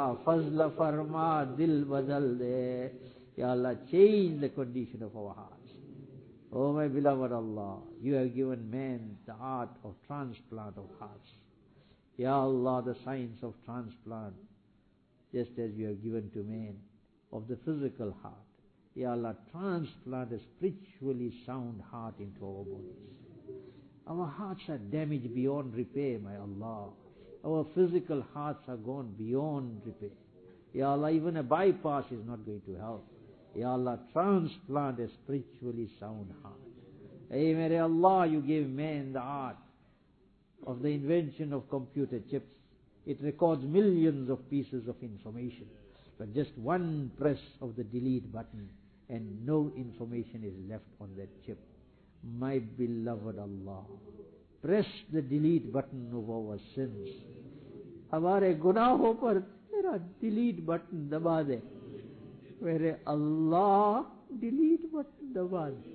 Allah, fazla farma, dil badal de. Ya Allah, change the condition of our hearts. Oh my beloved Allah, you have given man the art of transplant of hearts. Ya Allah, the science of transplant, just as you have given to man of the physical heart. Ya Allah, transplant a spiritually sound heart into our bodies. Our hearts are damaged beyond repair, my Allah. Our physical hearts are gone beyond repair. Ya Allah, even a bypass is not going to help. Ya Allah, transplant a spiritually sound heart. Hey, Mere Allah, you gave man the art of the invention of computer chips. It records millions of pieces of information. But just one press of the delete button and no information is left on that chip. My beloved Allah, press the delete button of our sins. हमारे गुनाहों पर तेरा delete button दबा दे. Where Allah, delete button दबा दे.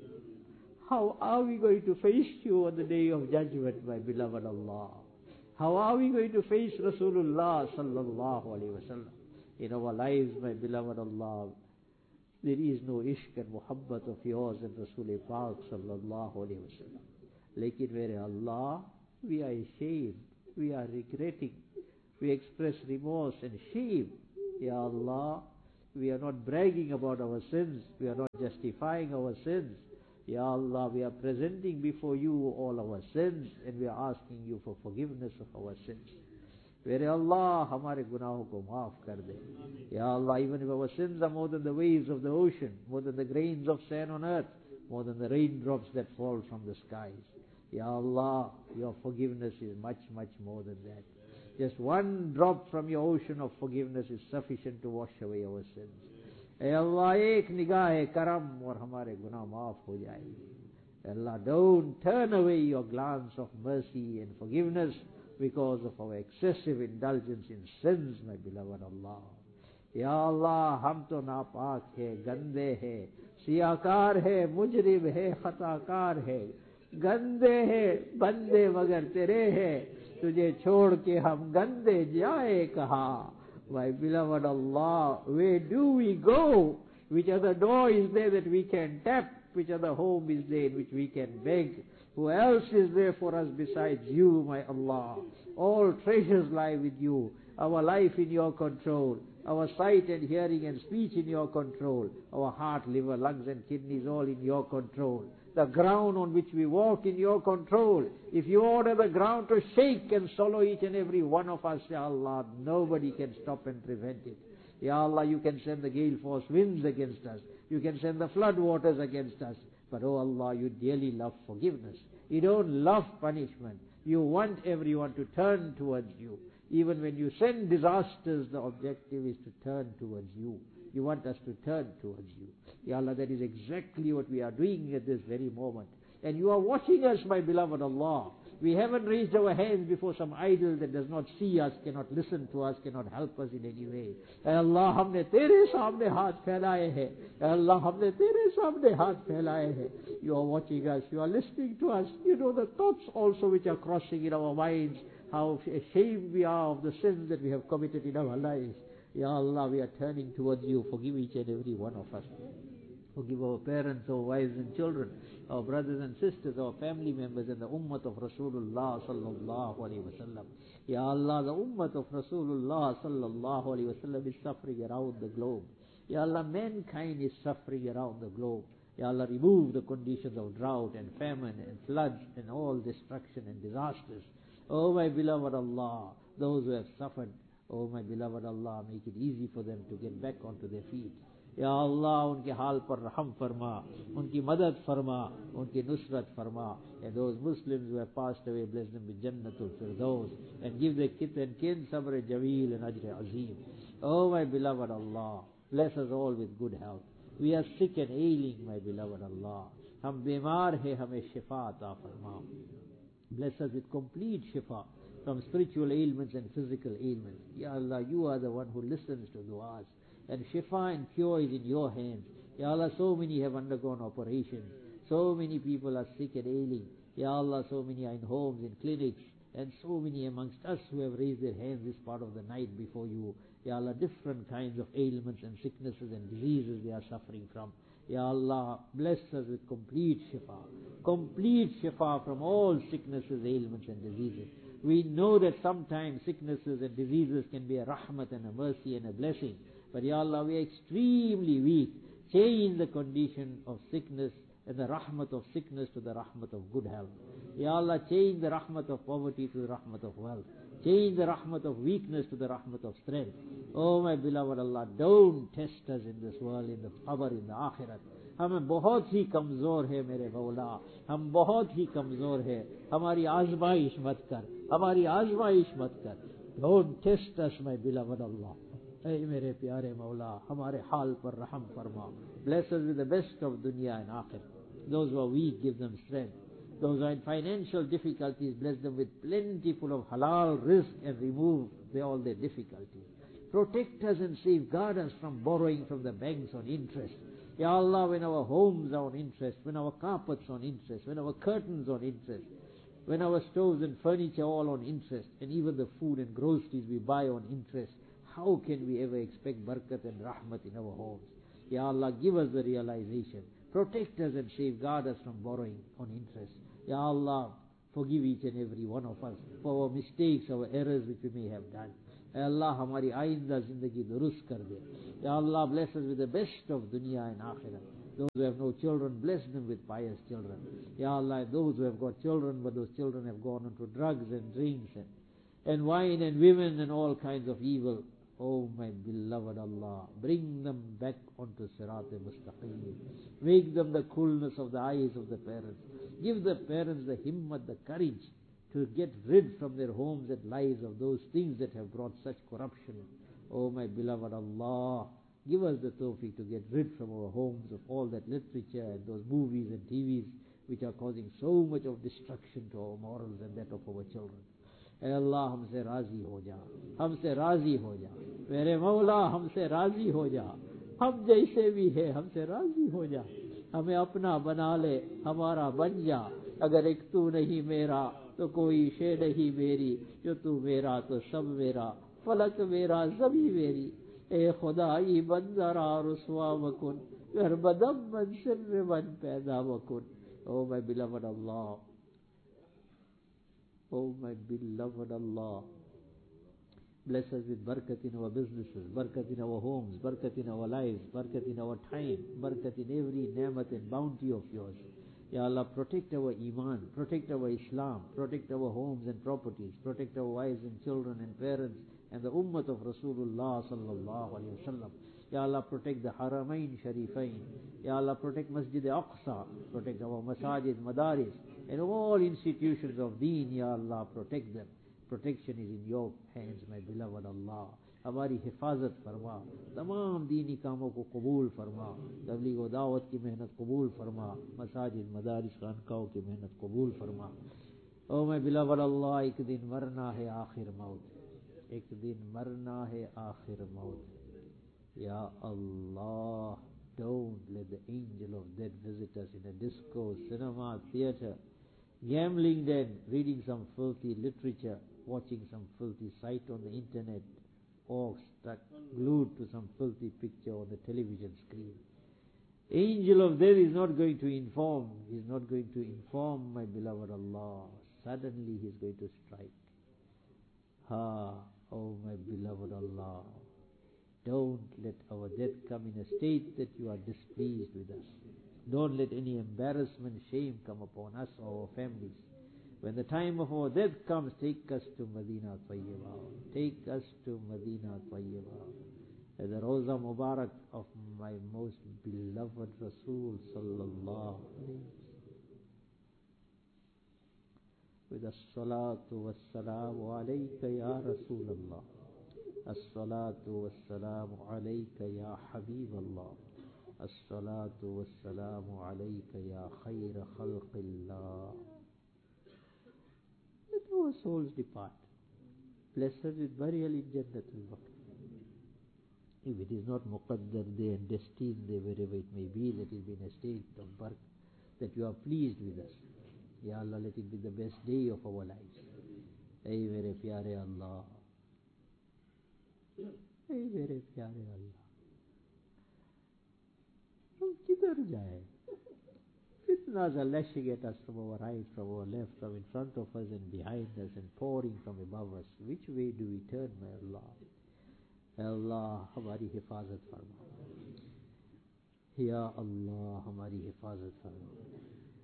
How are we going to face you on the day of judgment, my beloved Allah? How are we going to face Rasulullah sallallahu alaihi wasallam? In our lives, my beloved Allah, there is no ishq and muhabbat of yours and Rasul Pak sallallahu alaihi wasallam. Lekin where Allah, we are ashamed, we are regretting, we express remorse and shame. Ya Allah, we are not bragging about our sins, we are not justifying our sins. Ya Allah, we are presenting before you all our sins and we are asking you for forgiveness of our sins. Where Allah, हमारे गुनाहों को माफ कर दे. Ya Allah, even if our sins are more than the waves of the ocean, more than the grains of sand on earth, more than the raindrops that fall from the skies. Ya Allah, your forgiveness is much, much more than that. Just one drop from your ocean of forgiveness is sufficient to wash away our sins. Hey Allah, ek nigahe karam aur hamare gunah maaf ho jayenge. Allah, don't turn away your glance of mercy and forgiveness because of our excessive indulgence in sins, my beloved Allah. Ya Allah, hum to napak hai, gande hai, siyakar hai, mujrim hai, khatakar hai, gande hai, bande magar tere hai, tujhe chhod ke hum gande jaye kaha. My beloved Allah, where do we go? Which other door is there that we can tap? Which other home is there in which we can beg? Who else is there for us besides you, my Allah? All treasures lie with you. Our life in your control. Our sight and hearing and speech in your control. Our heart, liver, lungs and kidneys all in your control. The ground on which we walk in your control. If you order the ground to shake and swallow each and every one of us, Ya Allah, nobody can stop and prevent it. Ya Allah, you can send the gale force winds against us. You can send the flood waters against us. But oh Allah, you dearly love forgiveness. You don't love punishment. You want everyone to turn towards you. Even when you send disasters, the objective is to turn towards you. You want us to turn towards you. Ya Allah, that is exactly what we are doing at this very moment. And you are watching us, my beloved Allah. We haven't raised our hands before some idol that does not see us, cannot listen to us, cannot help us in any way. Allah, हमने तेरे सामने हाथ फैलाए हैं. Allah, हमने तेरे सामने हाथ फैलाए हैं. You are watching us, you are listening to us. You know the thoughts also which are crossing in our minds, how ashamed we are of the sins that we have committed in our lives. Ya Allah, we are turning towards you. Forgive each and every one of us. Forgive our parents, our wives and children, our brothers and sisters, our family members, and the ummah of Rasulullah sallallahu alaihi wasallam. Ya Allah, the ummah of Rasulullah sallallahu alaihi wasallam is suffering around the globe. Ya Allah, mankind is suffering around the globe. Ya Allah, remove the conditions of drought and famine and floods and all destruction and disasters. Oh my beloved Allah, those who have suffered, oh my beloved Allah, make it easy for them to get back onto their feet. Ya Allah, उनके हाल पर रहम फरमा, उनकी मदद फरमा, उनकी नुसरत फरमा. And those Muslims who have passed away, bless them with Jannatul Firdaus and give their kith and kin sabr Jameel and Ajr Azim. Oh my beloved Allah, bless us all with good health. We are sick and ailing, my beloved Allah. हम बीमार हैं, हमें शिफा अता फरमा. Bless us with complete shifa from spiritual ailments and physical ailments. Ya Allah, you are the one who listens to du'as. And shifa and cure is in your hands. Ya Allah, so many have undergone operations. So many people are sick and ailing. Ya Allah, so many are in homes, in clinics. And so many amongst us who have raised their hands this part of the night before you. Ya Allah, different kinds of ailments and sicknesses and diseases they are suffering from. Ya Allah, bless us with complete shifa from all sicknesses, ailments and diseases. We know that sometimes sicknesses and diseases can be a rahmat and a mercy and a blessing. But Ya Allah, we are extremely weak. Change the condition of sickness and the rahmat of sickness to the rahmat of good health. Ya Allah, change the rahmat of poverty to the rahmat of wealth. Change the rahmat of weakness to the rahmat of strength. Oh my beloved Allah, don't test us in this world, in the qabr, in the akhirat. हमें बहुत ही कमजोर है मेरे मौला, हम बहुत ही कमजोर है. हमारी आजमाइश मत कर, हमारी आजमाइश मत कर. Don't test us, my beloved Allah. Hey मेरे प्यारे मौला, हमारे हाल पर रहम फरमा. Bless us with the best of dunya and akhirah. Those who are weak, give them strength. Those who are in financial difficulties, bless them with plentiful of halal rizq and remove all their difficulties. Protect us and safeguard us from borrowing from the banks on interest. Ya Allah, when our homes are on interest, when our carpets on interest, when our curtains on interest, when our stoves and furniture all on interest, and even the food and groceries we buy on interest, how can we ever expect barakat and rahmat in our homes? Ya Allah, give us the realization. Protect us and safeguard us from borrowing on interest. Ya Allah, forgive each and every one of us for our mistakes, our errors which we may have done. Ya Allah, हमारी आइंदा जिंदगी दुरुस्त कर दे. Ya Allah, bless us with the best of dunya and akhirah. Those who have no children, bless them with pious children. Ya Allah, those who have got children, but those children have gone into drugs and drinks and wine and women and all kinds of evil. Oh my beloved Allah, bring them back onto Sirat al-Mustaqim. Make them the coolness of the eyes of the parents. Give the parents the himmat, the courage to get rid from their homes and lives of those things that have brought such corruption. Oh my beloved Allah, give us the tawfiq to get rid from our homes of all that literature and those movies and TVs which are causing so much of destruction to our morals and that of our children. Hey Allah, हमसे राजी हो जा, हमसे राजी हो जा, मेरे मौला हमसे राजी हो जा. हम जैसे भी है हमसे राजी हो जा. हमें अपना बना ले, हमारा बन जा. अगर एक तू नहीं मेरा तो कोई शे नहीं मेरी, जो तू मेरा तो सब मेरा, फलक मेरा ज़मी मेरी. ए खुदाई बंदरा रुसवा वकुन, घर बदम मंसिर मन पैदा वकुन. Oh my beloved Allah, oh my beloved Allah, bless us with barakat in our businesses, barakat in our homes, barakat in our lives, barakat in our time, barakat in every ni'mat and bounty of yours. Ya Allah, protect our iman, protect our Islam, protect our homes and properties, protect our wives and children and parents and the ummah of Rasulullah sallallahu alayhi wa sallam. Ya Allah, protect the Haramain Sharifain. Ya Allah, protect Masjid Aqsa, protect our masajid, madaris, and all institutions of deen. Ya Allah, protect them. Protection is in your hands, my beloved Allah. हमारी हिफाजत फरमा, तमाम दीनी कामों को कबूल फरमा, तबलीग व दावत की मेहनत कबूल फरमा, मसाजिद मदारिस खानकाओं की मेहनत कबूल फरमा. ओ मैं बिलावल अल्लाह, एक दिन मरना है आखिर मौत, एक दिन मरना है आखिर मौत. या अल्लाह, don't let the angel of death visit us in a disco, cinema, theater, gambling den, reading some filthy literature, watching some filthy site on the internet, or stuck glued to some filthy picture on the television screen. Angel of death is not going to inform. He is not going to inform, my beloved Allah. Suddenly he is going to strike. Oh my beloved Allah, don't let our death come in a state that you are displeased with us. Don't let any embarrassment, shame come upon us or our families. When the time of our death comes, take us to Medina Tayyibah. Take us to Medina Tayyibah. As the Roza Mubarak of my most beloved Rasul sallallahu alayhi wa sallam. With as-salatu was-salamu alayka ya Rasulallah. As-salatu was-salamu alayka ya Habiballah. As-salatu was-salamu alayka ya khayra khalqillah. Let our souls depart. Bless us with burial in Jannatul Baqi. If it is not muqaddar there and destined there, wherever it may be, let it be in a state of birth, that you are pleased with us. Ya Allah, let it be the best day of our lives. Ay mere pyare Allah. ए मेरे प्यारे अल्लाह, हम किधर जाए? Fitnas are lashing at us from our right, from our left, from in front of us and behind us, and pouring from above us. Which way do we turn, my Allah? Allah, हमारी हिफाजत फरमा. Ya Allah, हमारी हिफाजत फरमा.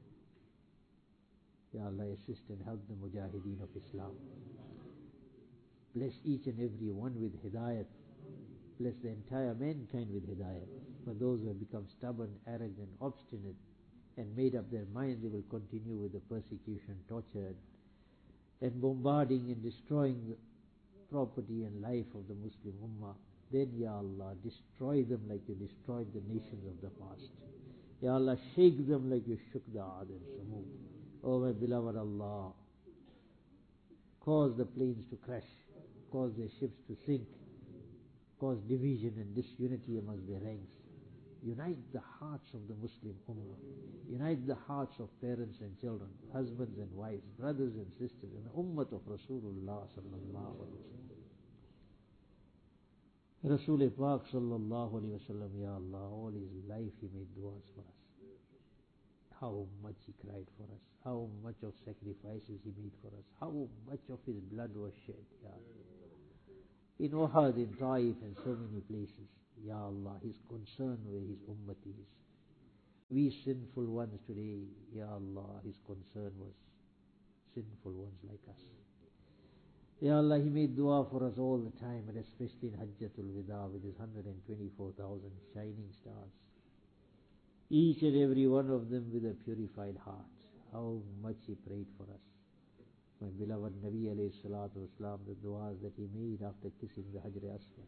Ya Allah, assist and help the mujahideen of Islam. Bless each and every one with hidayat. Bless the entire mankind with hidayat. For those who have become stubborn, arrogant, obstinate, and made up their minds they will continue with the persecution, torture, and bombarding and destroying the property and life of the Muslim Ummah, then, Ya Allah, destroy them like you destroyed the nations of the past. Ya Allah, shake them like you shook the Aad and Samud. Oh my beloved Allah, cause the planes to crash, cause their ships to sink, cause division and disunity amongst their ranks. Unite the hearts of the Muslim Ummah. Unite the hearts of parents and children, husbands and wives, brothers and sisters, and the Ummah of Rasulullah sallallahu alaihi wasallam. Rasul Pak sallallahu alaihi wasallam, Ya Allah, all his life he made du'as for us. How much he cried for us, how much of sacrifices he made for us, how much of his blood was shed, Ya Allah. In Uhud, in Taif, and so many places, Ya Allah, his concern where his ummati is. We sinful ones today, Ya Allah, his concern was sinful ones like us. Ya Allah, he made dua for us all the time, and especially in Hajjatul Wida with his 124,000 shining stars. Each and every one of them with a purified heart. How much he prayed for us. My beloved Nabi alayhi salatu wasalam, the du'as that he made after kissing the Hajr Aswad.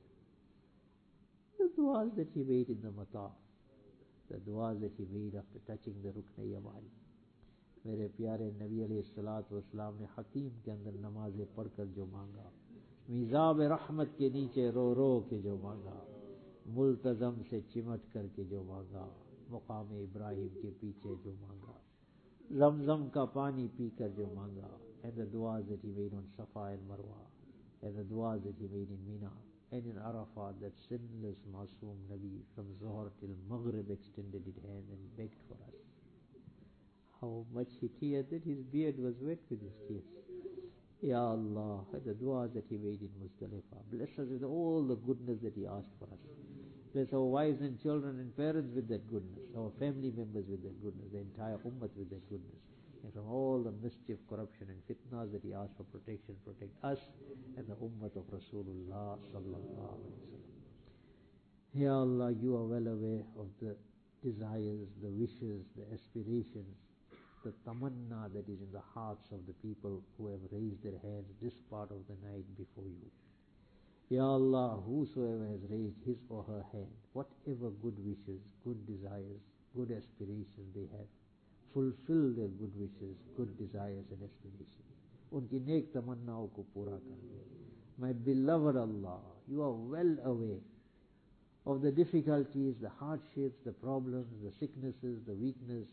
The du'as that he made in the Mataf. The du'as that he made after touching the Rukn Yamani. मेरे प्यारे नबी अलैहिस्सलातु वस्सलाम ने हकीम के अंदर नमाज़ें पढ़कर जो मांगा, मिज़ाब रहमत के नीचे रो रो के जो मांगा, मुल्तज़म से चिमट करके जो मांगा, मुकाम इब्राहिम के पीछे जो मांगा, ज़मज़म का पानी पीकर जो मांगा, and the du'as that he made on Safa and Marwa, and the du'as that he made in Mina and in Arafat, that sinless Masoom Nabi from Zuhr till Maghrib extended his hand and begged for us. How much he teared that his beard was wet with his tears. Ya Allah, the du'as that he made in Muzdalifah. Bless us with all the goodness that he asked for us. Bless our wives and children and parents with that goodness, our family members with that goodness, the entire ummah with that goodness. And from all the mischief, corruption and fitnas that he asked for protection, protect us and the ummah of Rasulullah sallallahu alaihi wasallam. Ya Allah, you are well aware of the desires, the wishes, the aspirations, the tamanna that is in the hearts of the people who have raised their hands this part of the night before you. Ya Allah, whosoever has raised his or her hand, whatever good wishes, good desires, good aspirations they have, fulfill their good wishes, good desires and aspirations. Unki नेक तमन्नाओं को पूरा कर दे. My beloved Allah, you are well aware of the difficulties, the hardships, the problems, the sicknesses, the weakness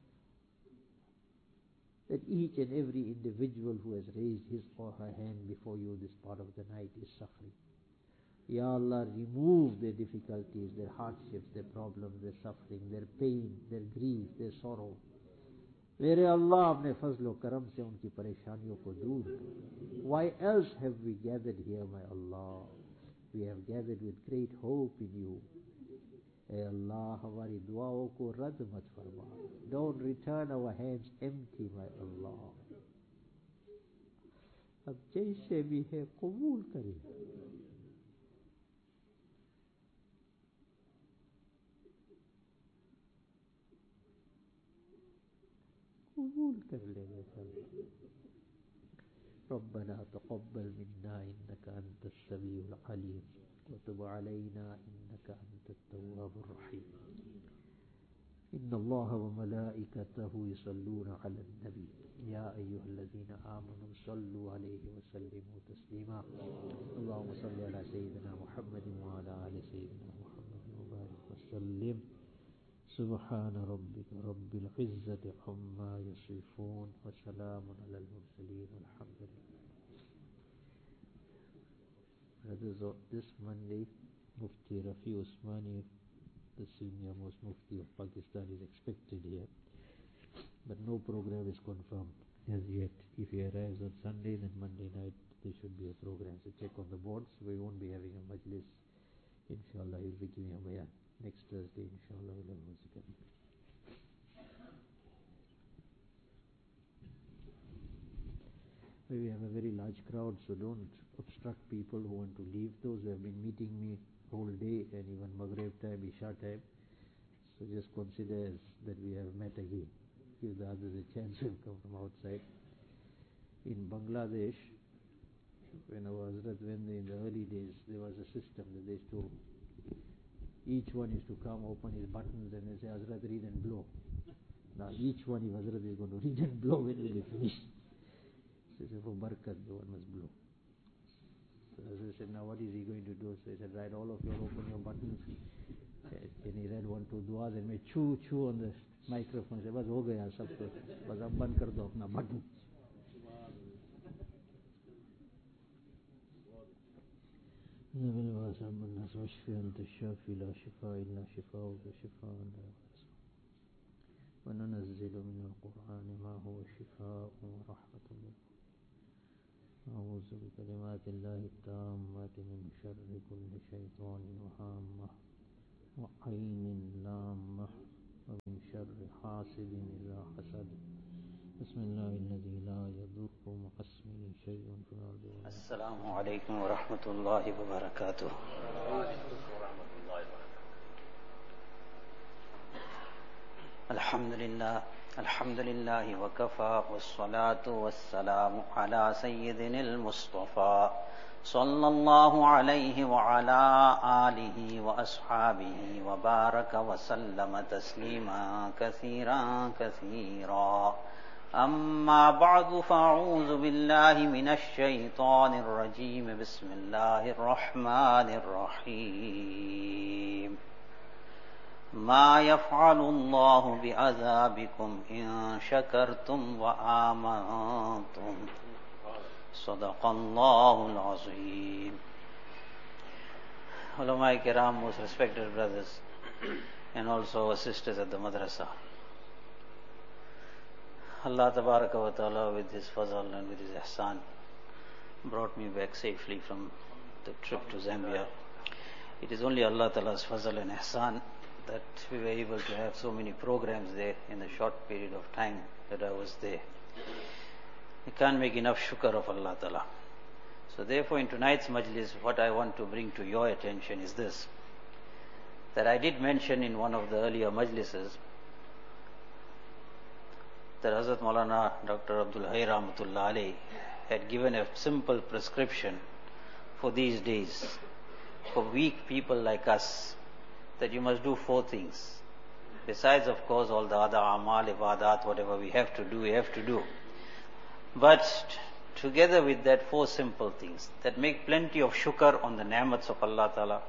that each and every individual who has raised his or her hand before you this part of the night is suffering. Ya Allah, remove their difficulties, their hardships, their problems, their suffering, their pain, their grief, their sorrow. मेरे अल्लाह अपने फजल करम से उनकी परेशानियों को दूर कर. Why else have we gathered here, my Allah? We have gathered with great hope in you. ए अल्लाह, हमारी दुआओं को रद्द मत फरमा. Don't return our hands empty, my Allah. अब जैसे भी है कबूल करें. कबूल कर ले ربنا تقبل منا إنك أنت السميع العليم وتب علينا إنك أنت التواب الرحيم. إن الله وملائكته يصلون على النبي يا أيها الذين آمنوا صلوا عليه وسلموا تسليما. اللهم صل على سيدنا محمد وعلى آل سيدنا محمد وبارك وسلم. سبحان ربك رب العزة عما يصفون وسلام على المرسلين والحمد لله. Brothers, this Monday, Mufti Rafi Usmani, the senior most Mufti of Pakistan, is expected here. But no program is confirmed as yet. If he arrives on Sunday, then Monday night there should be a program. So check on the boards. We won't be having a majlis. Inshallah, he'll be giving a bayan. Next Thursday, inshallah, we'll have a zikr. We have a very large crowd, so don't obstruct people who want to leave. Those who have been meeting me whole day and even Maghrib time, Isha time. So just consider that we have met again. Give the others a chance to come from outside. In Bangladesh, when Hazrat went there in the early days, there was a system that they used to, each one used to come, open his buttons and they say, Hazrat, read and blow. Now each one, if Hazrat is going to read and blow, when will be finished? So he said, for barakat, the one must blow. So Hazrat said, now what is he going to do? So he said, right, all of you open your buttons. And he read 1, 2 duas and made chew on the microphone. He said, bas ho gaya sab kuch. Bas ab band kar do apna button. وننزل من القرآن ما هو شفاء ورحمة للمؤمنين أعوذ بكلمات الله التامات من شر كل شيطان وهامة وعين لامة ومن شر حاسد إذا حسد بسم الله الذي لا يضر مع اسمه شيء في الأرض ولا. السلام عليكم ورحمة الله وبركاته. الحمد لله وكفى والصلاة والسلام على سيدنا المصطفى صلى الله عليه وعلى آله وأصحابه وبارك وسلم تسليما كثيرا أما بعد فأعوذ بالله من الشيطان الرجيم بسم الله الرحمن الرحيم ما يفعل الله بعذابكم إن شكرتم وآمنتم صدق الله العظيم. Ulama Kiram, most respected brothers and also our sisters at the madrasa, Allah Tabaraka wa Ta'ala with His fazal and with His ihsan brought me back safely from the trip to Zambia. It is only Allah Ta'ala's fazal and ihsan that we were able to have so many programs there in the short period of time that I was there. I can't make enough shukr of Allah Ta'ala. So therefore in tonight's majlis, what I want to bring to your attention is this, that I did mention in one of the earlier majlises that Hazrat Maulana Dr. Abdul Hayy Rahmatullah Alayh had given a simple prescription for these days, for weak people like us, that you must do 4 things. Besides, of course, all the other amal, ibadat, whatever we have to do. But together with that 4 simple things that make plenty of shukr on the ni'mats of Allah Ta'ala,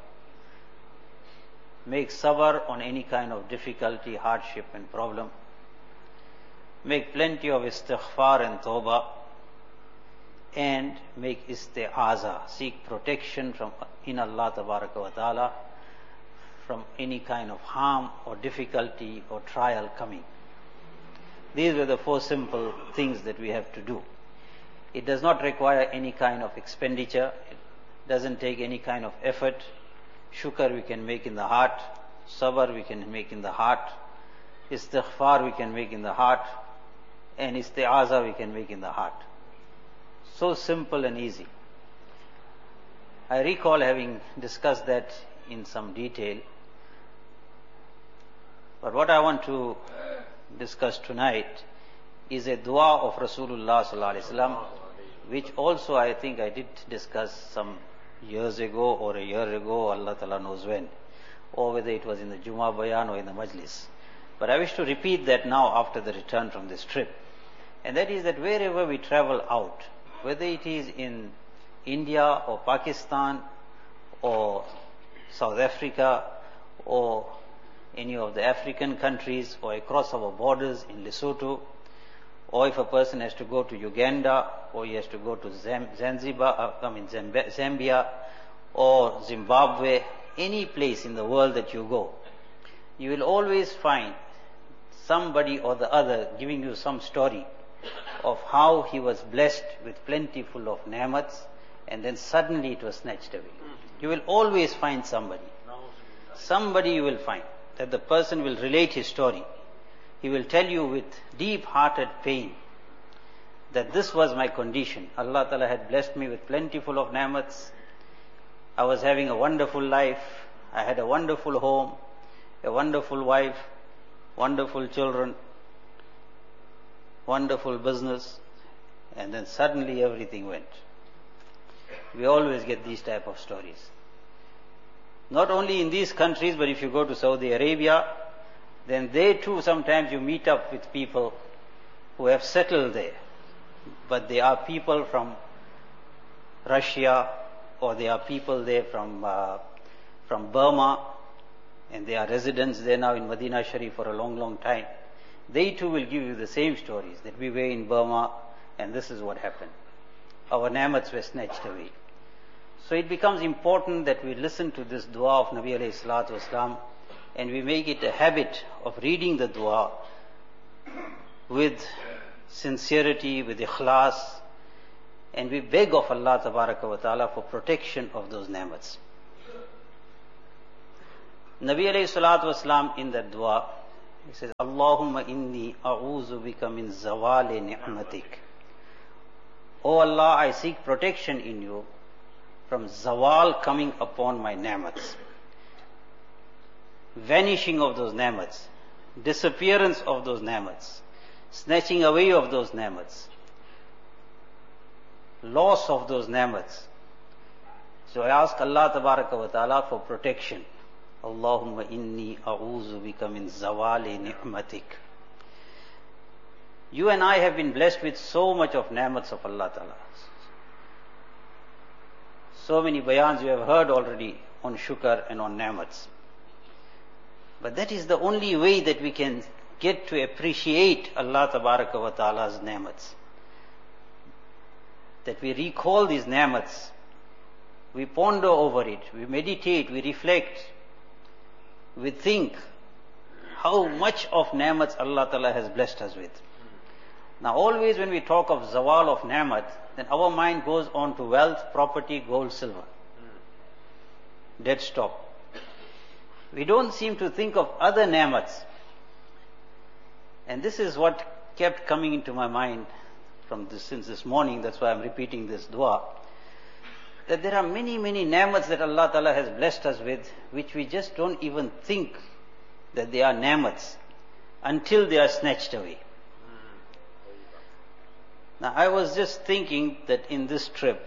make sabr on any kind of difficulty, hardship and problem, make plenty of istighfar and tawbah, and make isti'aza, seek protection from in Allah Tabaraka wa Ta'ala from any kind of harm or difficulty or trial coming. These were the 4 simple things that we have to do. It does not require any kind of expenditure. It doesn't take any kind of effort. Shukr we can make in the heart. Sabr we can make in the heart. Istighfar we can make in the heart. And isti'aza we can make in the heart. So simple and easy. I recall having discussed that in some detail. But what I want to discuss tonight is a dua of Rasulullah sallallahu alaihi wasallam, which also I think I did discuss some years ago or a year ago, Allah Ta'ala knows when, or whether it was in the Jummah Bayan or in the Majlis. But I wish to repeat that now after the return from this trip. And that is that wherever we travel out, whether it is in India or Pakistan or South Africa or any of the African countries or across our borders in Lesotho, or if a person has to go to Uganda or he has to go to Zambia, or Zimbabwe, any place in the world that you go, you will always find somebody or the other giving you some story of how he was blessed with plentiful of ni'mats and then suddenly it was snatched away. You will always find somebody. Somebody you will find that the person will relate his story. He will tell you with deep-hearted pain that this was my condition. Allah Ta'ala had blessed me with plentiful of ni'mats. I was having a wonderful life. I had a wonderful home, a wonderful wife, wonderful children, wonderful business, and then suddenly everything went. We always get these type of stories. Not only in these countries, but if you go to Saudi Arabia, then they too sometimes you meet up with people who have settled there. But they are people from Russia, or they are people there from Burma, and they are residents there now in Medina Sharif for a long, long time. They too will give you the same stories, that we were in Burma and this is what happened. Our ni'mats were snatched away. So it becomes important that we listen to this dua of Nabi alayhi salatu wasalam and we make it a habit of reading the dua with sincerity, with ikhlas, and we beg of Allah tabaraka wa ta'ala for protection of those ni'mats. Nabi alayhi salatu wasalam in that dua, he says, Allahumma inni a'udhu bika min zawali ni'matik. O Allah, I seek protection in you from zawal coming upon my ni'mats. Vanishing of those ni'mats, disappearance of those ni'mats, snatching away of those ni'mats, loss of those ni'mats. So I ask Allah tabaraka wa ta'ala for protection. Allahumma inni a'udhu bika min zawali ni'matik. You and I have been blessed with so much of ni'mats of Allah Ta'ala. So many bayans you have heard already on shukr and on ni'mats. But that is the only way that we can get to appreciate Allah Tabaraka wa Ta'ala's ni'mats. That we recall these ni'mats, we ponder over it, we meditate, we reflect, we think how much of ni'mats Allah Ta'ala has blessed us with. Now always when we talk of zawal of ni'mat, then our mind goes on to wealth, property, gold, silver. Dead stop. We don't seem to think of other ni'mats. And this is what kept coming into my mind since this morning, that's why I'm repeating this dua. That there are many, many ni'mats that Allah Ta'ala has blessed us with, which we just don't even think that they are ni'mats until they are snatched away. Now I was just thinking that in this trip,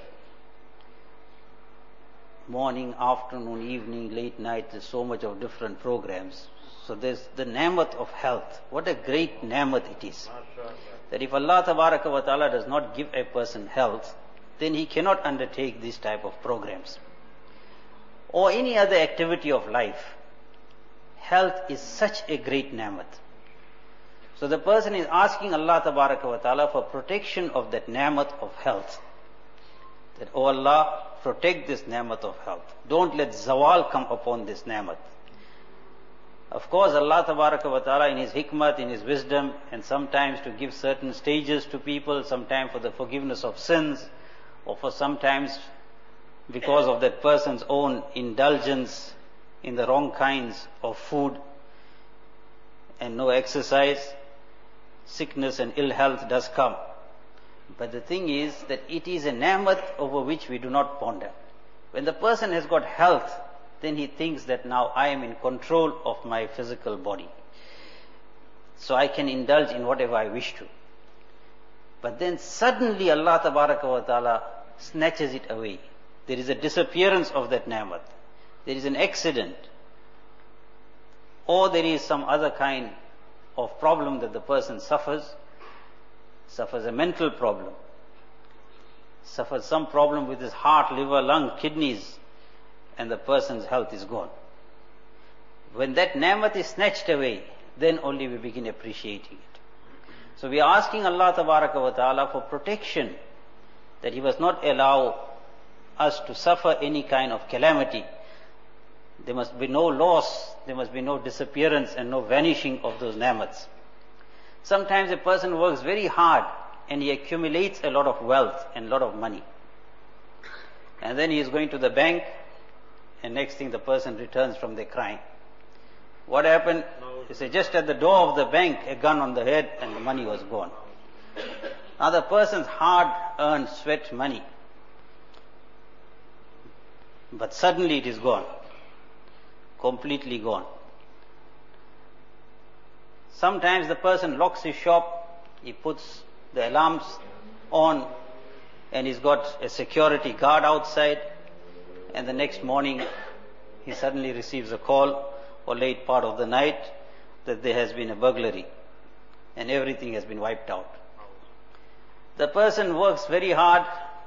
morning, afternoon, evening, late night, there's so much of different programs. So there's the ni'mat of health. What a great ni'mat it is. That if Allah Tabaraka wa Ta'ala does not give a person health, then he cannot undertake these type of programs. Or any other activity of life. Health is such a great ni'mat. So the person is asking Allah Tabaraka wa Ta'ala for protection of that ni'mat of health. That, oh Allah, protect this ni'mat of health. Don't let zawal come upon this ni'mat. Of course, Allah Tabaraka wa Ta'ala in His hikmat, in His wisdom, and sometimes to give certain stages to people, sometimes for the forgiveness of sins, or for sometimes because of that person's own indulgence in the wrong kinds of food and no exercise, sickness and ill health does come. But the thing is that it is a ni'mat over which we do not ponder. When the person has got health, then he thinks that now I am in control of my physical body. So I can indulge in whatever I wish to. But then suddenly Allah Tabaraka wa Ta'ala snatches it away. There is a disappearance of that ni'mat. There is an accident. Or there is some other kind of problem that the person suffers a mental problem, suffers some problem with his heart, liver, lung, kidneys, and the person's health is gone. When that ni'mat is snatched away, then only we begin appreciating it. So we are asking Allah Tabaraka wa Ta'ala for protection, that He must not allow us to suffer any kind of calamity, there must be no loss, there must be no disappearance and no vanishing of those ni'mats. Sometimes a person works very hard and he accumulates a lot of wealth and a lot of money. And then he is going to the bank, and next thing the person returns from there crying. What happened? He said, just at the door of the bank, a gun on the head and the money was gone. Now the person's hard-earned sweat money, but suddenly it is gone. Completely gone. Sometimes the person locks his shop, he puts the alarms on, and he's got a security guard outside, and the next morning he suddenly receives a call, or late part of the night, that there has been a burglary, and everything has been wiped out. The person works very hard,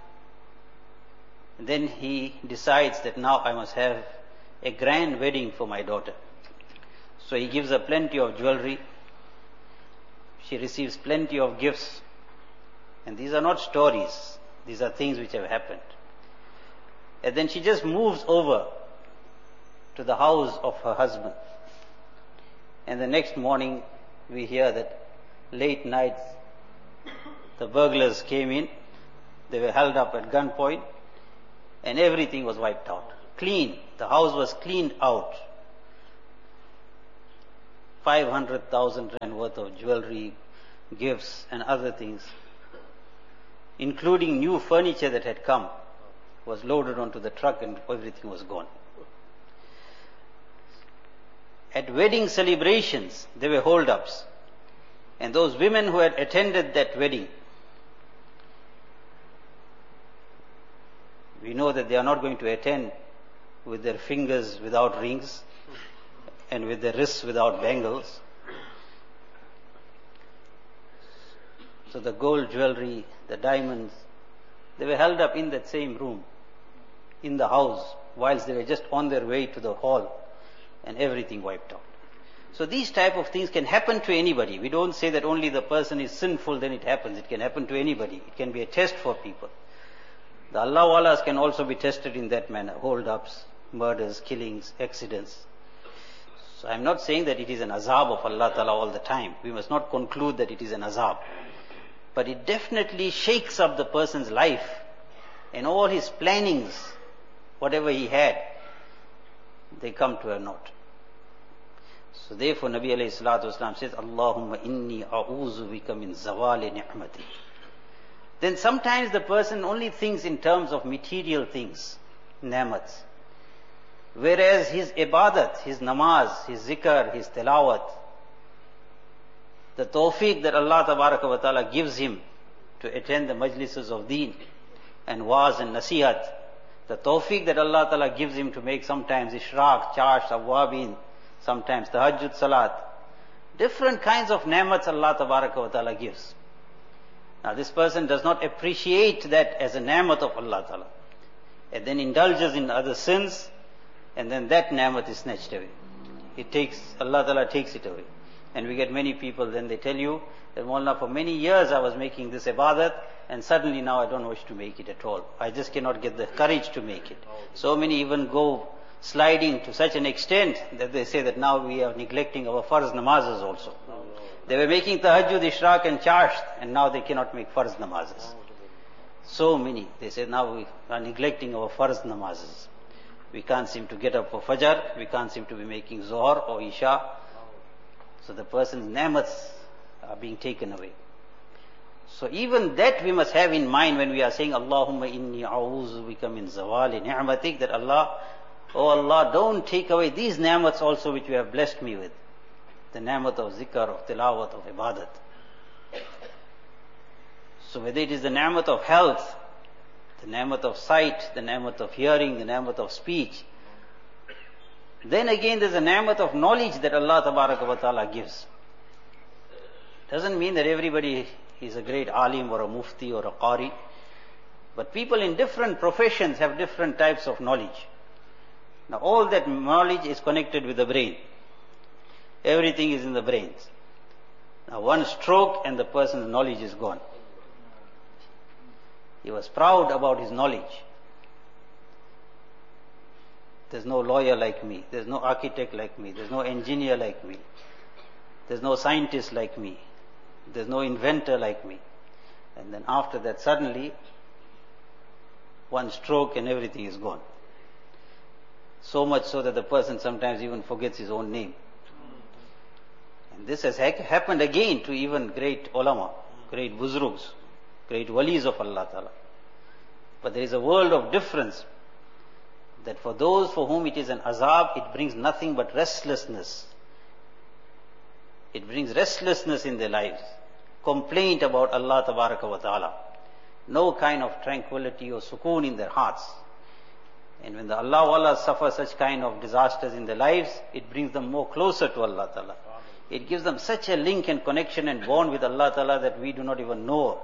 and then he decides that now I must have a grand wedding for my daughter. So he gives her plenty of jewelry, she receives plenty of gifts, and these are not stories, these are things which have happened. And then she just moves over to the house of her husband. And the next morning we hear that late night the burglars came in, they were held up at gunpoint, and everything was wiped out. Clean. The house was cleaned out. 500,000 rand worth of jewelry, gifts and other things, including new furniture that had come, was loaded onto the truck and everything was gone. At wedding celebrations, there were hold-ups. And those women who had attended that wedding, we know that they are not going to attend with their fingers without rings and with their wrists without bangles. So the gold jewelry, the diamonds, they were held up in that same room, in the house, whilst they were just on their way to the hall, and everything wiped out. So these type of things can happen to anybody. We don't say that only the person is sinful, then it happens. It can happen to anybody. It can be a test for people. The Allah Wallahs can also be tested in that manner. Hold-ups, murders, killings, accidents. So I'm not saying that it is an azab of Allah Ta'ala all the time. We must not conclude that it is an azab. But it definitely shakes up the person's life and all his plannings, whatever he had, they come to a naught. So therefore Nabi alayhi salatu wasalam says, Allahumma inni a'uzu bika min zawali ni'mati. Then sometimes the person only thinks in terms of material things, ni'mats. Whereas his ibadat, his namaz, his zikr, his tilawat, the tawfiq that Allah tabaraka wa ta'ala gives him to attend the majlises of deen and waz and nasihat, the tawfiq that Allah ta'ala gives him to make sometimes ishraq, charsh, awwabin, sometimes tahajjud salat, different kinds of ni'mats Allah tabaraka wa ta'ala gives. Now this person does not appreciate that as a ni'mat of Allah ta'ala, and then indulges in other sins, and then that ni'mat is snatched away. Allah ta'ala takes it away. And we get many people, then they tell you that Maulana, for many years I was making this ibadat, and suddenly now I don't wish to make it at all. I just cannot get the courage to make it. So many even go sliding to such an extent that they say that now we are neglecting our farz namazes also. They were making tahajjud, ishraq and charsh, and now they cannot make farz namazes. So many. They say now we are neglecting our farz namazes. We can't seem to get up for fajr, we can't seem to be making zuhr or isha. So the person's ni'mats are being taken away. So even that we must have in mind when we are saying, Allahumma inni a'udhu bika min zawali ni'matik, that Allah, oh Allah, don't take away these ni'mats also which you have blessed me with. The ni'mat of zikr, of tilawat, of ibadat. So whether it is the ni'mat of health, the ni'mat of sight, the ni'mat of hearing, the ni'mat of speech, then again there's a ni'mat of knowledge that Allah tabaraka wa ta'ala gives. Doesn't mean that everybody is a great alim or a mufti or a qari, but people in different professions have different types of knowledge. Now all that knowledge is connected with the brain. Everything is in the brains. Now one stroke and the person's knowledge is gone. He was proud about his knowledge. There's no lawyer like me. There's no architect like me. There's no engineer like me. There's no scientist like me. There's no inventor like me. And then after that, suddenly, one stroke and everything is gone. So much so that the person sometimes even forgets his own name. And this has happened again to even great ulama, great buzrugs, great walis of Allah Ta'ala. But there is a world of difference, that for those for whom it is an azab, it brings nothing but restlessness. It brings restlessness in their lives, complaint about Allah Tabaraka wa Ta'ala, no kind of tranquility or sukoon in their hearts. And when the Allah Wala suffer such kind of disasters in their lives, it brings them more closer to Allah Ta'ala. It gives them such a link and connection and bond with Allah Ta'ala that we do not even know.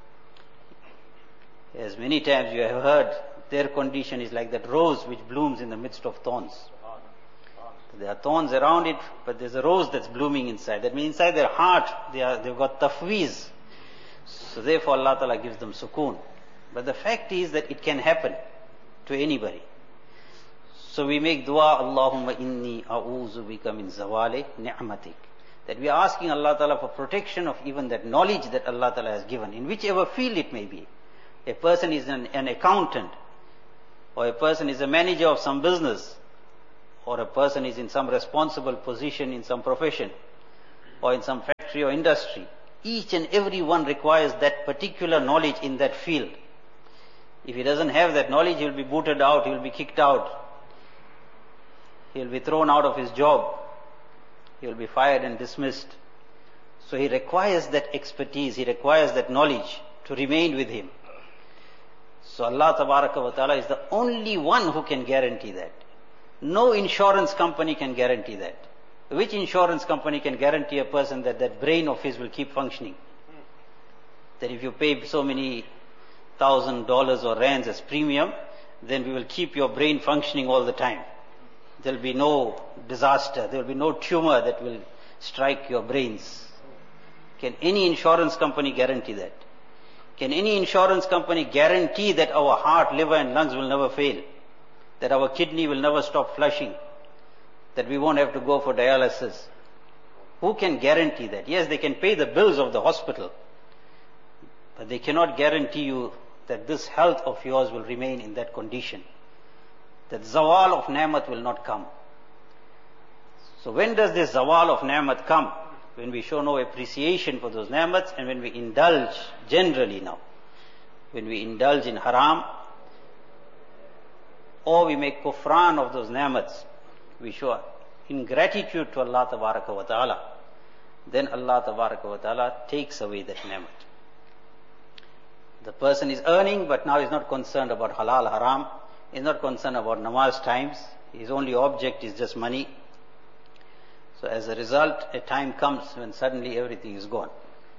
As many times you have heard, their condition is like that rose which blooms in the midst of thorns. There are thorns around it, but there's a rose that's blooming inside. That means inside their heart, they've got tafweez. So therefore Allah Ta'ala gives them sukoon. But the fact is that it can happen to anybody. So we make dua, Allahumma inni a'udhu bika min zawali ni'matik. That we are asking Allah Ta'ala for protection of even that knowledge that Allah Ta'ala has given, in whichever field it may be. A person is an accountant, or a person is a manager of some business, or a person is in some responsible position in some profession, or in some factory or industry. Each and every one requires that particular knowledge in that field. If he doesn't have that knowledge, he will be booted out, he will be kicked out, he will be thrown out of his job, he will be fired and dismissed. So he requires that expertise, he requires that knowledge to remain with him. So Allah Tabaraka wa Ta'ala is the only one who can guarantee that. No insurance company can guarantee that. Which insurance company can guarantee a person that that brain of his will keep functioning? That if you pay so many $1,000 or rands as premium, then we will keep your brain functioning all the time. There will be no disaster, there will be no tumor that will strike your brains. Can any insurance company guarantee that? Can any insurance company guarantee that our heart, liver and lungs will never fail? That our kidney will never stop flushing? That we won't have to go for dialysis? Who can guarantee that? Yes, they can pay the bills of the hospital, but they cannot guarantee you that this health of yours will remain in that condition. That zawal of ni'mat will not come. So when does this zawal of ni'mat come? When we show no appreciation for those ni'mats, and when we indulge, generally now, when we indulge in haram, or we make kufran of those ni'mats, we show ingratitude to Allah Tabaraka wa Ta'ala, then Allah Tabaraka wa Ta'ala takes away that ni'mat. The person is earning, but now is not concerned about halal, haram, is not concerned about namaz times, his only object is just money. So as a result, a time comes when suddenly everything is gone.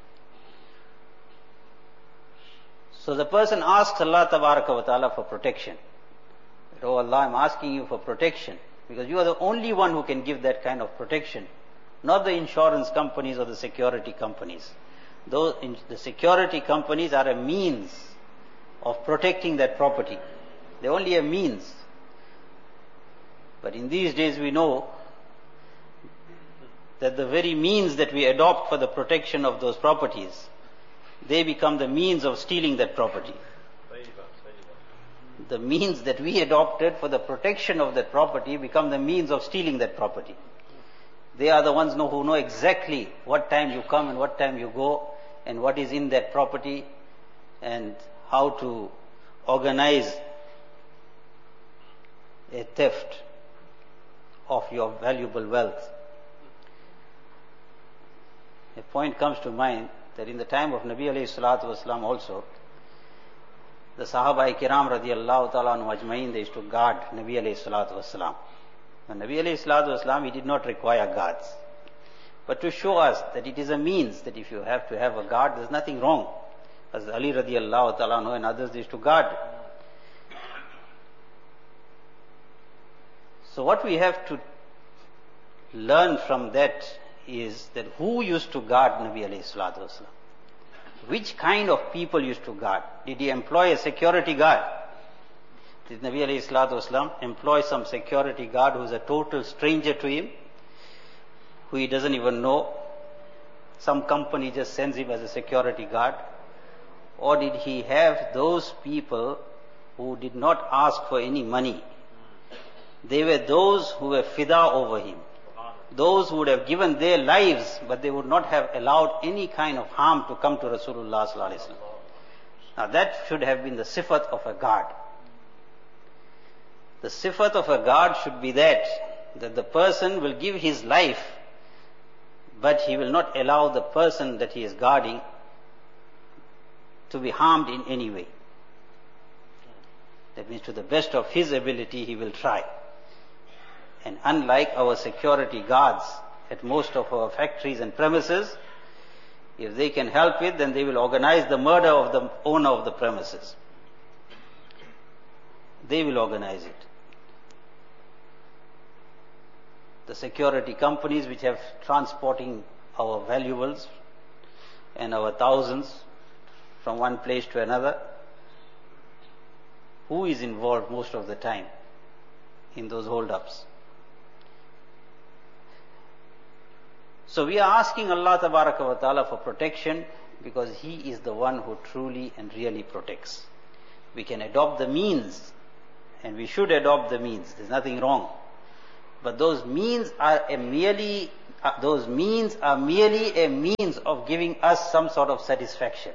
So the person asks Allah Tabaraka wa Ta'ala for protection. Oh Allah, I'm asking you for protection, because you are the only one who can give that kind of protection, not the insurance companies or the security companies. The security companies are a means of protecting that property. They're only a means. But in these days we know that the very means that we adopt for the protection of those properties, they become the means of stealing that property. The means that we adopted for the protection of that property become the means of stealing that property. They are the ones who know exactly what time you come and what time you go, and what is in that property, and how to organize a theft of your valuable wealth. A point comes to mind that in the time of Nabi alayhi salatu wasalam also, the Sahaba Kiram radiyallahu ta'ala anhu ajmain, they used to guard Nabi alayhi salatu wasalam. And Nabi alayhi salatu wasalam, he did not require guards. But to show us that it is a means, that if you have to have a guard, there's nothing wrong. As Ali radiyallahu ta'ala anhu and others, they used to guard. So what we have to learn from that is that who used to guard Nabi alayhi salatu wasalam? Which kind of people used to guard? Did he employ a security guard? Did Nabi alayhi salatu wasalam employ some security guard who is a total stranger to him, who he doesn't even know? Some company just sends him as a security guard. Or did he have those people who did not ask for any money? They were those who were fida over him. Those who would have given their lives, but they would not have allowed any kind of harm to come to Rasulullah sallallahu alaihi wasallam. Now that should have been the sifat of a guard. The sifat of a guard should be that the person will give his life, but he will not allow the person that he is guarding to be harmed in any way. That means to the best of his ability he will try. And unlike our security guards at most of our factories and premises, if they can help it, then they will organize the murder of the owner of the premises. They will organize it. The security companies which have transporting our valuables and our thousands from one place to another, who is involved most of the time in those hold-ups? So we are asking Allah Tabaraka wa Ta'ala for protection because He is the one who truly and really protects. We can adopt the means, and we should adopt the means. There's nothing wrong. But those means are merely a means of giving us some sort of satisfaction.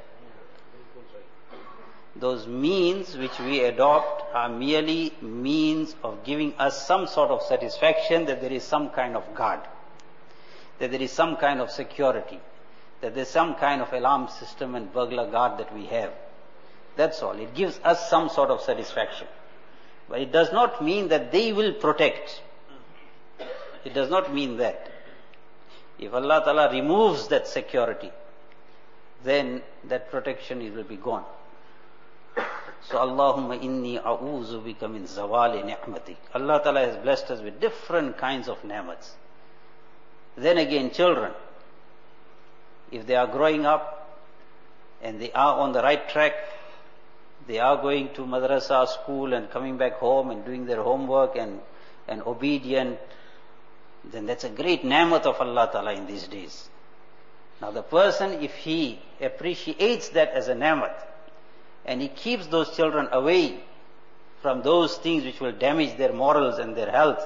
Those means which we adopt are merely means of giving us some sort of satisfaction that there is some kind of guard, that there is some kind of security, that there is some kind of alarm system and burglar guard that we have. That's all. It gives us some sort of satisfaction. But it does not mean that they will protect. It does not mean that. If Allah Ta'ala removes that security, then that protection will be gone. So Allahumma inni a'udhu bika min zawali ni'matik. Allah Ta'ala has blessed us with different kinds of ni'mats. Then again, children, if they are growing up and they are on the right track, they are going to madrasa, school, and coming back home and doing their homework and obedient, then that's a great ni'mat of Allah Ta'ala in these days. Now the person, if he appreciates that as a ni'mat, and he keeps those children away from those things which will damage their morals and their health,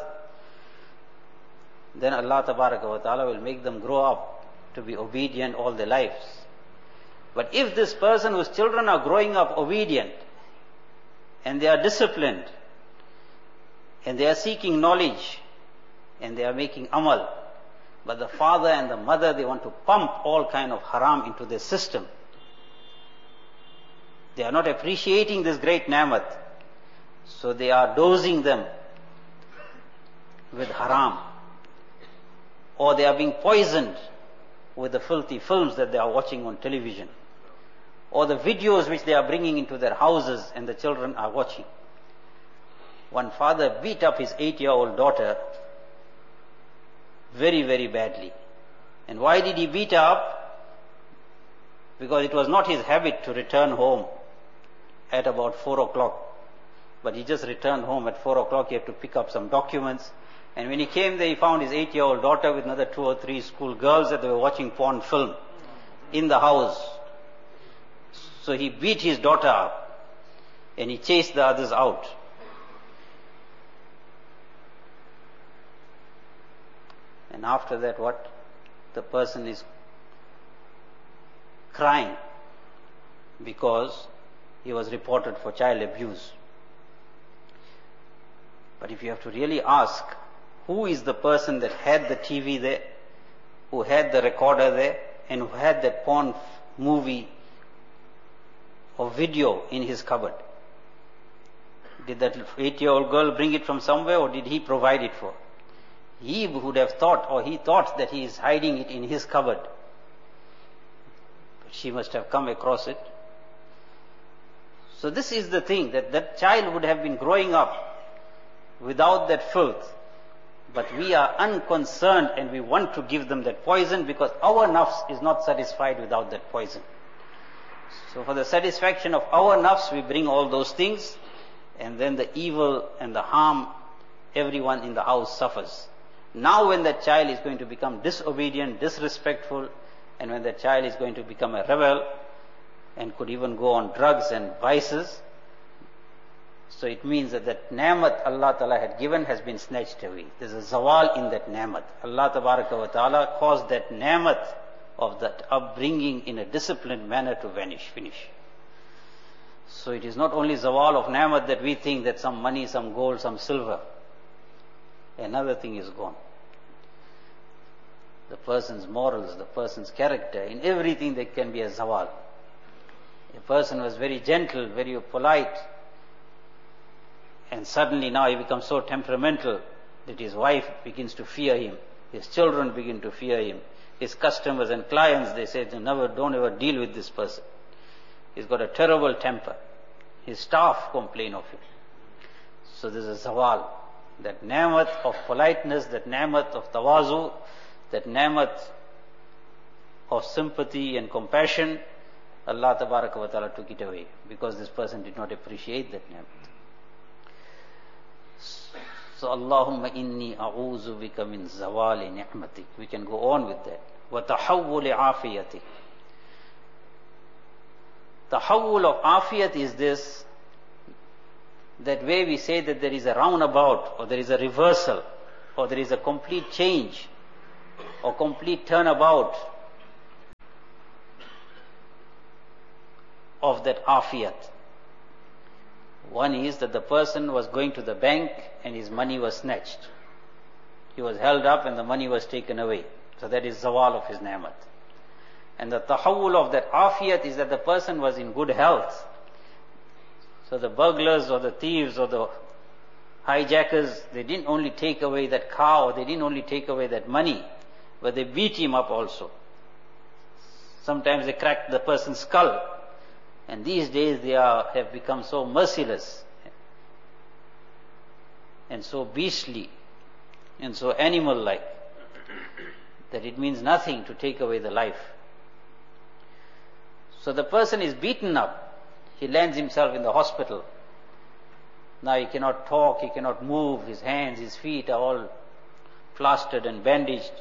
then Allah Tabaraka wa Ta'ala will make them grow up to be obedient all their lives. But if this person whose children are growing up obedient, and they are disciplined, and they are seeking knowledge, and they are making amal, but the father and the mother, they want to pump all kind of haram into their system, they are not appreciating this great ni'mat, so they are dosing them with haram, or they are being poisoned with the filthy films that they are watching on television, or the videos which they are bringing into their houses and the children are watching. One father beat up his 8-year-old daughter very, very badly. And why did he beat her up? Because it was not his habit to return home at about 4 o'clock. But he just returned home at 4 o'clock. He had to pick up some documents. And when he came there, he found his 8-year-old daughter with another 2 or 3 school girls that they were watching porn film in the house. So he beat his daughter up and he chased the others out. And after that, what? The person is crying because he was reported for child abuse. But if you have to really ask, who is the person that had the TV there, who had the recorder there, and who had that porn movie or video in his cupboard? Did that 8-year-old girl bring it from somewhere, or did he provide it for? He would have thought, or he thought that he is hiding it in his cupboard. But she must have come across it. So this is the thing, that child would have been growing up without that filth. But we are unconcerned and we want to give them that poison because our nafs is not satisfied without that poison. So for the satisfaction of our nafs, we bring all those things, and then the evil and the harm, everyone in the house suffers. Now when that child is going to become disobedient, disrespectful, and when that child is going to become a rebel, and could even go on drugs and vices, so it means that that ni'mat Allah Ta'ala had given has been snatched away. There's a zawal in that ni'mat. Allah Tabaraka wa Ta'ala caused that ni'mat of that upbringing in a disciplined manner to finish. So it is not only zawal of ni'mat that we think that some money, some gold, some silver. Another thing is gone. The person's morals, the person's character, in everything there can be a zawal. A person was very gentle, very polite, and suddenly now he becomes so temperamental that his wife begins to fear him, his children begin to fear him, his customers and clients, they say, don't ever deal with this person. He's got a terrible temper. His staff complain of him. So there's a zawal. That ni'mat of politeness, that ni'mat of tawazu, that ni'mat of sympathy and compassion, Allah Tabaraka wa Ta'ala took it away because this person did not appreciate that ni'mat. So Allahumma inni a'udhu bika min zawali ni'matik. We can go on with that. Wa tahawwuli afiyatik. Tahawwul of afiyat is this, that way we say that there is a roundabout, or there is a reversal, or there is a complete change, or complete turnabout of that afiyat. One is that the person was going to the bank and his money was snatched. He was held up and the money was taken away. So that is zawal of his ni'mat. And the tahawul of that afiyat is that the person was in good health. So the burglars or the thieves or the hijackers, they didn't only take away that car or they didn't only take away that money, but they beat him up also. Sometimes they cracked the person's skull. And these days they have become so merciless and so beastly and so animal-like that it means nothing to take away the life. So the person is beaten up. He lands himself in the hospital. Now he cannot talk, he cannot move, his hands, his feet are all plastered and bandaged.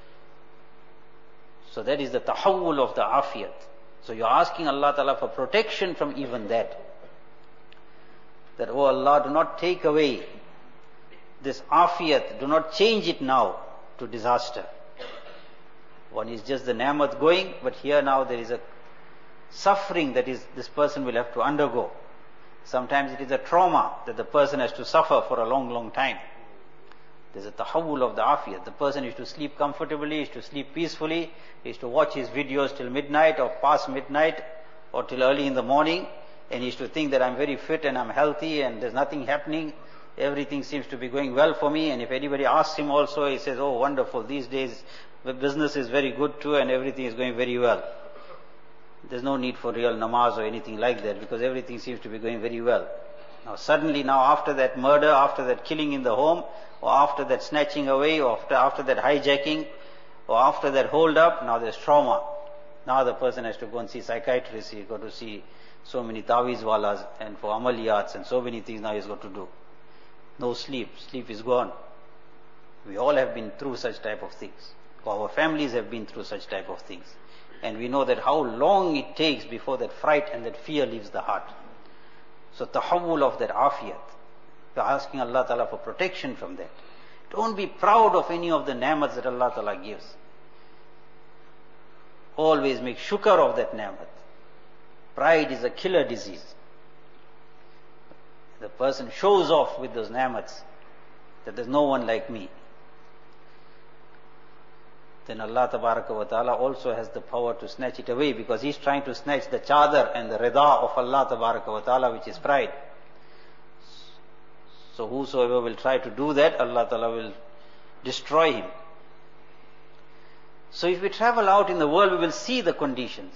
So that is the tahawul of the afiyat. So you're asking Allah Ta'ala for protection from even that. That, oh Allah, do not take away this afiyat, do not change it now to disaster. One is just the ni'mat going, but here now there is a suffering that this person will have to undergo. Sometimes it is a trauma that the person has to suffer for a long, long time. There's a tahawul of the afiyat. The person is to sleep comfortably, is to sleep peacefully, is to watch his videos till midnight or past midnight or till early in the morning, and he is to think that I'm very fit and I'm healthy and there's nothing happening. Everything seems to be going well for me, and if anybody asks him also, he says, oh wonderful, these days the business is very good too and everything is going very well. There's no need for real namaz or anything like that because everything seems to be going very well. Now suddenly now after that murder, after that killing in the home, or after that snatching away, or after that hijacking, or after that hold up, now there's trauma. Now the person has to go and see psychiatrists, he's got to see so many tawiz walas, and for amaliyats and so many things now he's got to do. No sleep, sleep is gone. We all have been through such type of things. Our families have been through such type of things. And we know that how long it takes before that fright and that fear leaves the heart. So tahawul of that afiyat. You're asking Allah Ta'ala for protection from that. Don't be proud of any of the ni'mats that Allah Ta'ala gives. Always make shukr of that ni'mat. Pride is a killer disease. The person shows off with those ni'mats that there's no one like me. Then Allah Tabaraka wa Ta'ala also has the power to snatch it away because He's trying to snatch the chadar and the rida of Allah Tabaraka wa Ta'ala, which is pride. So whosoever will try to do that, Allah Ta'ala will destroy him. So if we travel out in the world, we will see the conditions.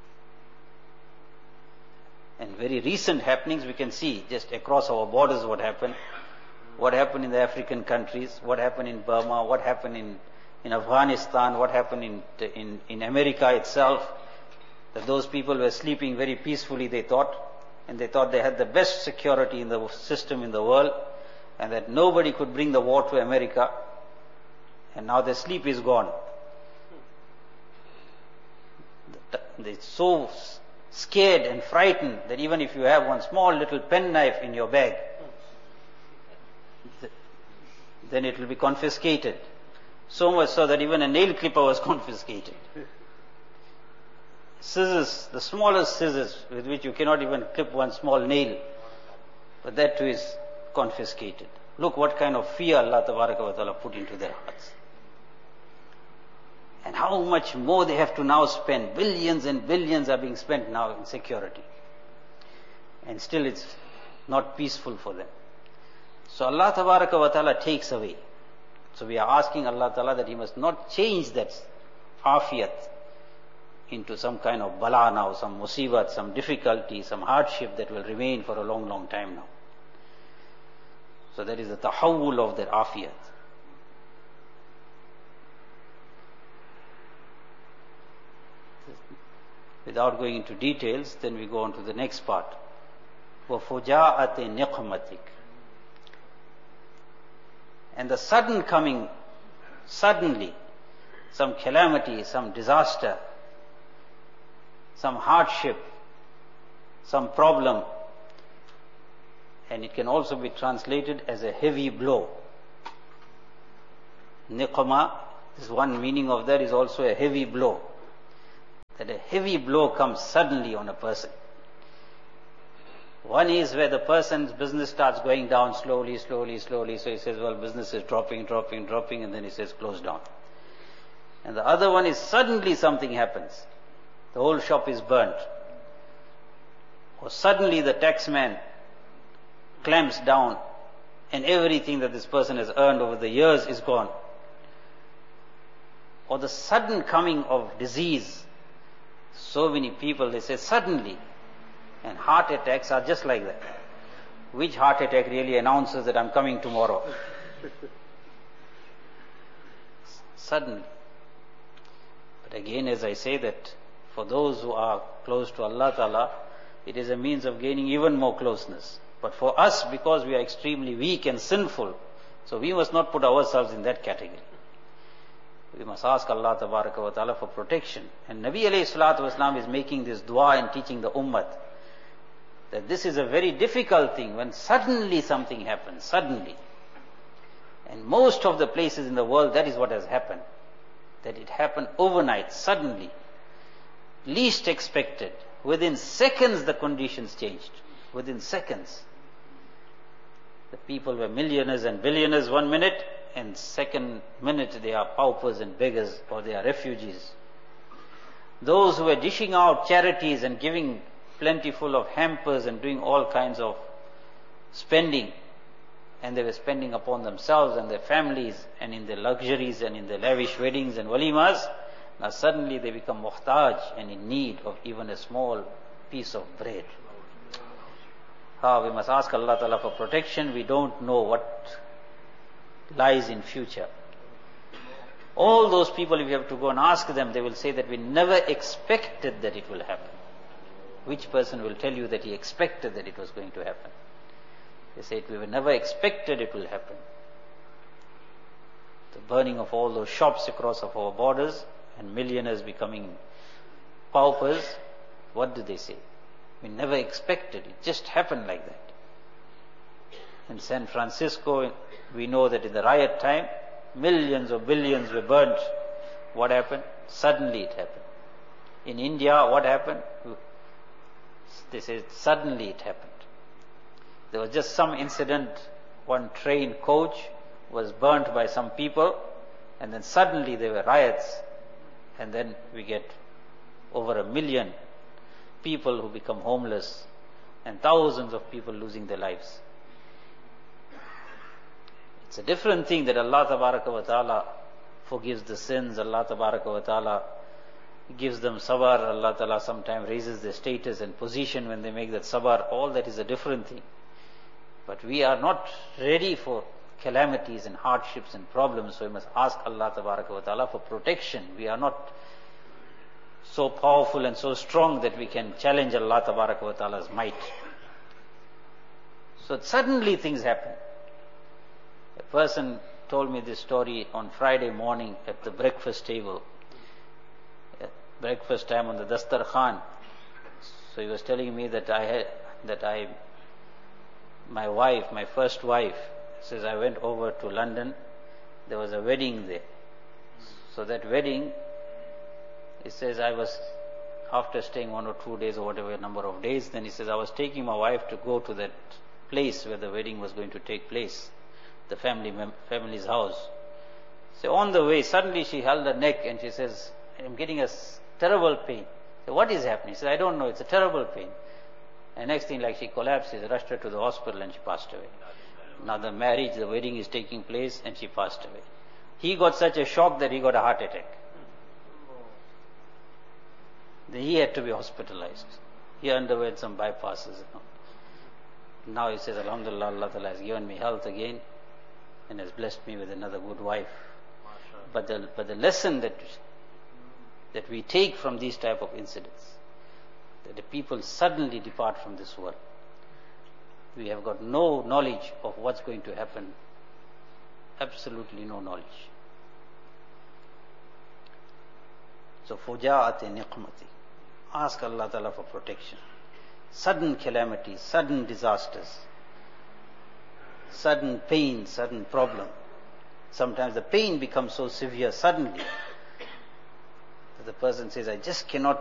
And very recent happenings we can see just across our borders what happened. What happened in the African countries, what happened in Burma, what happened in Afghanistan, what happened in America itself. That those people were sleeping very peacefully, they thought. and they thought they had the best security in the system in the world, and that nobody could bring the war to America, and now their sleep is gone. They're so scared and frightened that even if you have one small little penknife in your bag, then it will be confiscated. So much so that even a nail clipper was confiscated. Scissors, the smallest scissors with which you cannot even clip one small nail, but that too is confiscated. Look what kind of fear Allah Tabaraka wa Ta'ala put into their hearts. And how much more they have to now spend. Billions and billions are being spent now in security. And still it's not peaceful for them. So Allah Tabaraka wa Ta'ala takes away. So we are asking Allah Ta'ala that He must not change that afiyat into some kind of bala now, some musibat, some difficulty, some hardship that will remain for a long, long time now. So that is the tahawul of that afiyat. Without going into details, then we go on to the next part. وَفُجَاءَةِ نِقْمَتِكَ. And the sudden coming, suddenly, some calamity, some disaster, some hardship, some problem, and it can also be translated as a heavy blow. Niqma, this one meaning of that is also a heavy blow. That a heavy blow comes suddenly on a person. One is where the person's business starts going down slowly, so he says, well, business is dropping, and then he says, close down. And the other one is suddenly something happens. The whole shop is burnt. Or suddenly the taxman clamps down and everything that this person has earned over the years is gone. Or the sudden coming of disease. So many people, they say suddenly, and heart attacks are just like that. Which heart attack really announces that I'm coming tomorrow? Suddenly. But again, as I say, that for those who are close to Allah Ta'ala, it is a means of gaining even more closeness. But for us, because we are extremely weak and sinful, so we must not put ourselves in that category. We must ask Allah Tabaraka wa Ta'ala for protection. And Nabi alayhi salatu wasalam is making this dua and teaching the ummah that this is a very difficult thing when suddenly something happens, suddenly. And most of the places in the world, that is what has happened. That it happened overnight, suddenly. Least expected. Within seconds the conditions changed. Within seconds. The people were millionaires and billionaires 1 minute, and second minute they are paupers and beggars, or they are refugees. Those who were dishing out charities and giving plentiful of hampers and doing all kinds of spending, and they were spending upon themselves and their families and in their luxuries and in their lavish weddings and walimas, now suddenly they become muhtaj and in need of even a small piece of bread. We must ask Allah Ta'ala for protection. We don't know what lies in future. All those people, if you have to go and ask them, they will say that we never expected that it will happen. Which person will tell you that he expected that it was going to happen? They say we never expected it will happen. The burning of all those shops across of our borders and millionaires becoming paupers, what do they say? We never expected it. Just happened like that. In San Francisco, we know that in the riot time, millions or billions were burnt. What happened? Suddenly it happened. In India, what happened? They said suddenly it happened. There was just some incident, one train coach was burnt by some people, and then suddenly there were riots, and then we get over 1 million people who become homeless, and thousands of people losing their lives. It's a different thing that Allah Tabaraka wa Ta'ala forgives the sins, Allah Tabaraka wa Ta'ala gives them sabr, Allah Ta'ala sometimes raises their status and position when they make that sabr. All that is a different thing. But we are not ready for calamities and hardships and problems, so we must ask Allah Tabaraka wa Ta'ala for protection. We are not so powerful and so strong that we can challenge Allah Tabaraka wa Ta'ala's might. So suddenly things happen. A person told me this story on Friday morning at the breakfast table. At breakfast time on the Dastar Khan. So he was telling me that my wife, my first wife, says I went over to London. There was a wedding there. So that wedding, he says I was, after staying 1 or 2 days or whatever number of days, then he says I was taking my wife to go to that place where the wedding was going to take place, the family's house. So on the way, suddenly she held her neck and she says, I'm getting a terrible pain. So what is happening? She said, I don't know, it's a terrible pain. And next thing, like she collapses, rushed her to the hospital and she passed away. Now the marriage, the wedding is taking place and she passed away. He got such a shock that he got a heart attack. Then he had to be hospitalized. He underwent some bypasses. Now he says, Alhamdulillah, Allah Ta'ala has given me health again and has blessed me with another good wife. But the lesson that we take from these type of incidents, that the people suddenly depart from this world. We have got no knowledge of what's going to happen. Absolutely no knowledge. So, fuja'at niqmati. Ask Allah Ta'ala for protection. Sudden calamities, sudden disasters, sudden pain, sudden problem. Sometimes the pain becomes so severe suddenly that the person says, I just cannot